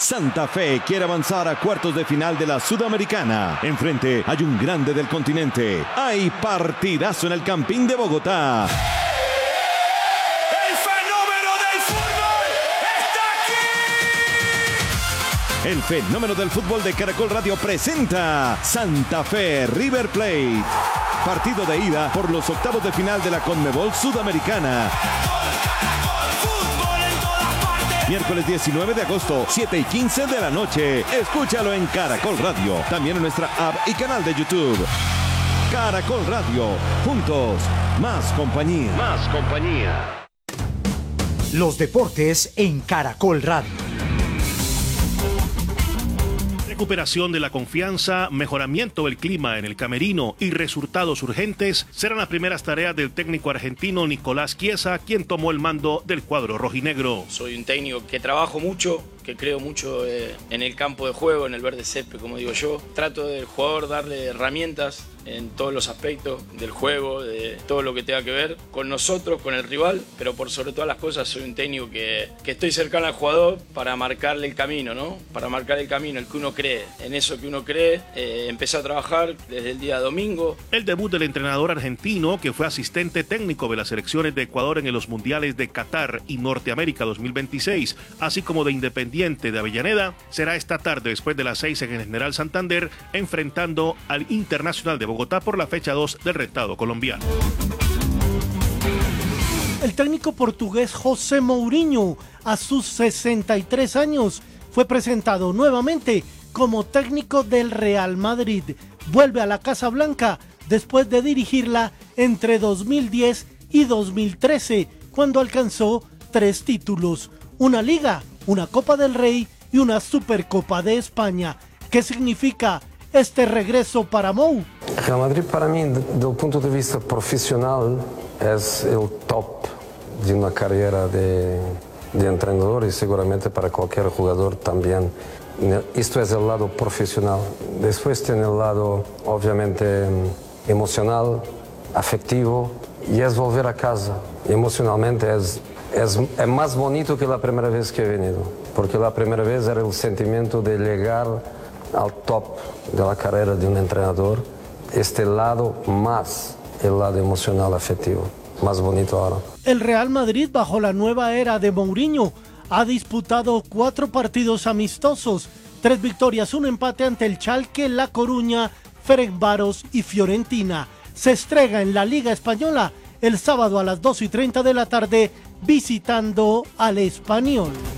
Santa Fe quiere avanzar a cuartos de final de la Sudamericana. Enfrente hay un grande del continente. Hay partidazo en el Campín de Bogotá. ¡El fenómeno del fútbol está aquí! El fenómeno del fútbol de Caracol Radio presenta Santa Fe River Plate. Partido de ida por los octavos de final de la Conmebol Sudamericana. Miércoles 19 de agosto, 7:15 de la noche. Escúchalo en Caracol Radio. También en nuestra app y canal de YouTube. Caracol Radio. Juntos, más compañía. Más compañía. Los deportes en Caracol Radio. Recuperación de la confianza, mejoramiento del clima en el camerino y resultados urgentes serán las primeras tareas del técnico argentino Nicolás Chiesa, quien tomó el mando del cuadro rojinegro. Soy un técnico que trabajo mucho, que creo mucho en el campo de juego, en el verde césped, como digo yo. Trato del jugador darle herramientas en todos los aspectos del juego, de todo lo que tenga que ver con nosotros, con el rival, pero por sobre todas las cosas soy un técnico que estoy cercano al jugador para marcarle el camino, ¿no? Para marcar el camino, el que uno cree. En eso que uno cree, empecé a trabajar desde el día domingo. El debut del entrenador argentino, que fue asistente técnico de las selecciones de Ecuador en los mundiales de Qatar y Norteamérica 2026, así como de Independiente de Avellaneda, será esta tarde después de las 6 en el General Santander, enfrentando al Internacional de Bogotá por la fecha 2 del retado colombiano. El técnico portugués José Mourinho, a sus 63 años, fue presentado nuevamente como técnico del Real Madrid. Vuelve a la Casa Blanca después de dirigirla entre 2010 y 2013, cuando alcanzó 3 títulos, una Liga, una Copa del Rey y una Supercopa de España. ¿Qué significa este regreso para Mou? Real Madrid para mí, del punto de vista profesional, es el top de una carrera de entrenador y seguramente para cualquier jugador también. Esto es el lado profesional. Después tiene el lado, obviamente, emocional, afectivo, y es volver a casa. Emocionalmente es más bonito que la primera vez que he venido, porque la primera vez era el sentimiento de llegar al top de la carrera de un entrenador. Este lado más el lado emocional, afectivo, más bonito ahora. El Real Madrid, bajo la nueva era de Mourinho, ha disputado 4 partidos amistosos, 3 victorias, 1 empate ante el Schalke, La Coruña, Ferencváros y Fiorentina. Se estrena en la Liga Española el sábado a las 2:30 de la tarde visitando al Español.